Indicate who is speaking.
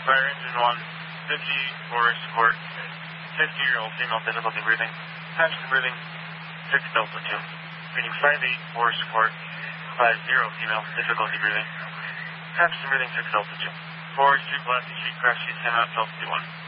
Speaker 1: Fire engine 1, 50 Forest Court, 50-year-old female difficulty breathing, passenger breathing, 6 Delta 2. Reading 58 Forest Court, 50 female difficulty breathing, passenger breathing, 6 Delta 2. Forward 2 Plastic Sheet, crash sheet, 10 out, Delta 1.